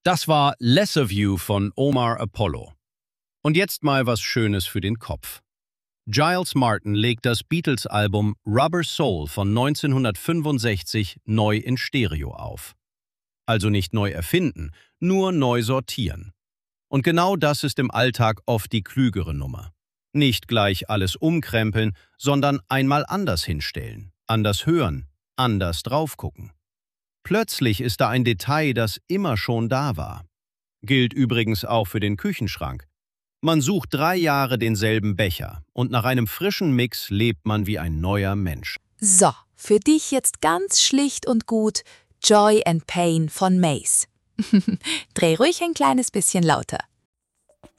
Das war Less of You von Omar Apollo. Und jetzt mal was Schönes für den Kopf. Giles Martin legt das Beatles-Album Rubber Soul von 1965 neu in Stereo auf. Also nicht neu erfinden, nur neu sortieren. Und genau das ist im Alltag oft die klügere Nummer. Nicht gleich alles umkrempeln, sondern einmal anders hinstellen, anders hören, anders draufgucken. Plötzlich ist da ein Detail, das immer schon da war. Gilt übrigens auch für den Küchenschrank. Man sucht 3 Jahre denselben Becher und nach einem frischen Mix lebt man wie ein neuer Mensch. So, für dich jetzt ganz schlicht und gut Joy and Pain von Mace. Dreh ruhig ein kleines bisschen lauter.